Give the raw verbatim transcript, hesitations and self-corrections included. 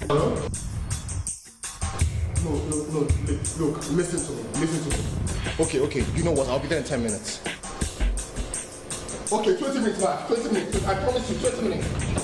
Hello? No, no, no, look, look, listen to me, listen to me. Okay, okay, you know what, I'll be there in ten minutes. Okay, twenty minutes back, twenty minutes, I promise you, twenty minutes.